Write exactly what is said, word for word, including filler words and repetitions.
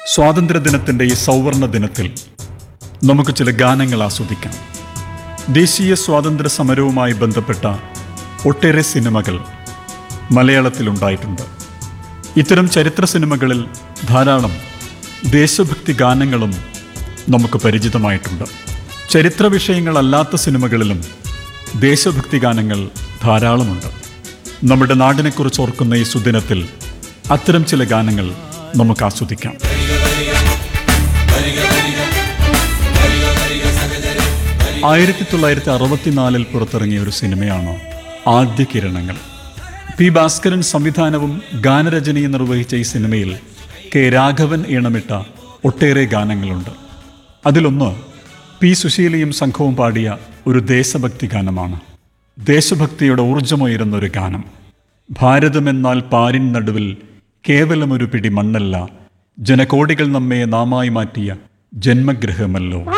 സ്വാതന്ത്ര്യദിനത്തിൻ്റെ ഈ സൗവർണ ദിനത്തിൽ നമുക്ക് ചില ഗാനങ്ങൾ ആസ്വദിക്കാം. ദേശീയ സ്വാതന്ത്ര്യ സമരവുമായി ബന്ധപ്പെട്ട ഒട്ടേറെ സിനിമകൾ മലയാളത്തിലുണ്ടായിട്ടുണ്ട്. ഇത്തരം ചരിത്ര സിനിമകളിൽ ധാരാളം ദേശഭക്തി ഗാനങ്ങളും നമുക്ക് പരിചിതമായിട്ടുണ്ട്. ചരിത്ര വിഷയങ്ങളല്ലാത്ത സിനിമകളിലും ദേശഭക്തി ഗാനങ്ങൾ ധാരാളമുണ്ട്. നമ്മുടെ നാടിനെക്കുറിച്ച് ഓർക്കുന്ന ഈ സുദിനത്തിൽ അത്തരം ചില ഗാനങ്ങൾ നമുക്ക് ആസ്വദിക്കാം. ആയിരത്തി തൊള്ളായിരത്തി അറുപത്തിനാലിൽ പുറത്തിറങ്ങിയ ഒരു സിനിമയാണ് ആദ്യ കിരണങ്ങൾ. പി ഭാസ്കരൻ സംവിധാനവും ഗാനരചനയും നിർവഹിച്ച ഈ സിനിമയിൽ കെ രാഘവൻ ഈണമിട്ട ഒട്ടേറെ ഗാനങ്ങളുണ്ട്. അതിലൊന്ന് പി സുശീലയും സംഘവും പാടിയ ഒരു ദേശഭക്തി ഗാനമാണ്. ദേശഭക്തിയുടെ ഊർജമുയരുന്നൊരു ഗാനം. ഭാരതമെന്നാൽ പാരിൻ നടുവിൽ കേവലമൊരു പിടി മണ്ണല്ല, ജനകോടികൾ നമ്മെ നാമായി മാറ്റിയ ജന്മഗൃഹമല്ലോ.